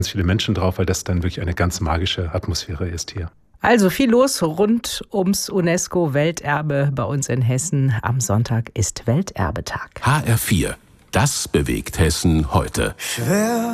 viele Menschen drauf, weil das dann wirklich eine ganz magische Atmosphäre ist hier. Also viel los rund ums UNESCO-Welterbe bei uns in Hessen. Am Sonntag ist Welterbetag. HR4, das bewegt Hessen heute.